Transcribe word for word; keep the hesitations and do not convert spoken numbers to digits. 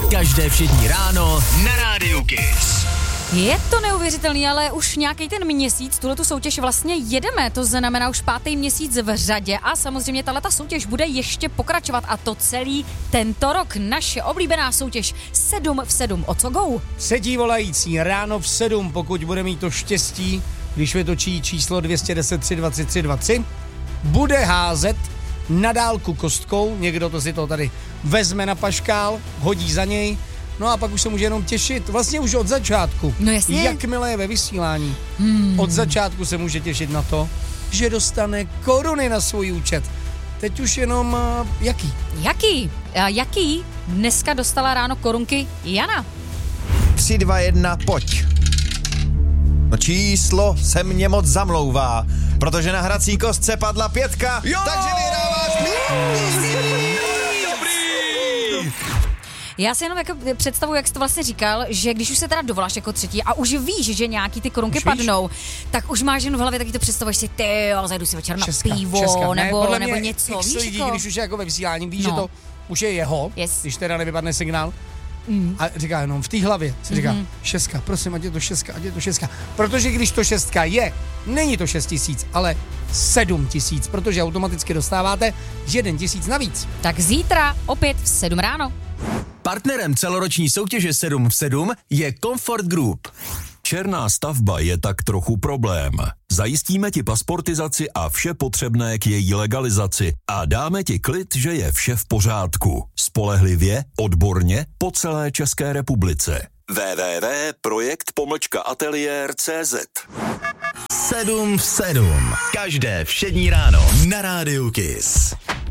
Každé všední ráno na Rádiu Kiss. Je to neuvěřitelný, ale už nějaký ten měsíc tuhletu soutěž vlastně jedeme, to znamená už pátý měsíc v řadě a samozřejmě tahleta soutěž bude ještě pokračovat a to celý tento rok. Naše oblíbená soutěž sedm v sedm, o co go? Sedí volající ráno v sedm, pokud bude mít to štěstí, když vytočí číslo dvě jedna deset tři dvacet tři dvacet tři, bude házet na dálku kostkou, někdo to si to tady vezme na paškál, hodí za něj, no a pak už se může jenom těšit, vlastně už od začátku. No jasně. Jakmile je ve vysílání, Hmm. od začátku se může těšit na to, že dostane koruny na svůj účet. Teď už jenom uh, jaký? Jaký? A jaký? Dneska dostala ráno korunky Jana. tři, dva, jedna, pojď. No číslo se mě moc zamlouvá, protože na hrací kostce padla pětka, jo! Takže vyhráváš Já si jenom jako představuji, jak jsi to vlastně říkal, že když už se teda dovoláš jako třetí a už víš, že nějaký ty korunky Už víš? padnou, tak už máš jen v hlavě taky to představuješ si, ty jo, zajdu si večer na Česka, pivo, Česka. Ne, nebo, podle nebo mě něco, x víš lidí, jako? když už je jako ve vysílání, ví, No. že to už je jeho, Yes. když teda nevypadne signál. Mm. A říká jenom v té hlavě, si říká, Mhm. šestka, prosím, ať je to šestka, ať je to šestka. Protože když to šestka je, není to šest tisíc, ale sedm tisíc, protože automaticky dostáváte jeden tisíc navíc. Tak zítra opět v sedm ráno. Partnerem celoroční soutěže sedm v sedm je Comfort Group. Černá stavba je tak trochu problém. Zajistíme ti pasportizaci a vše potřebné k její legalizaci a dáme ti klid, že je vše v pořádku. Spolehlivě, odborně, po celé České republice. w w w tečka projekt pomlčka ateliér tečka cé zet sedm v sedm. Každé všední ráno na Rádiu Kiss.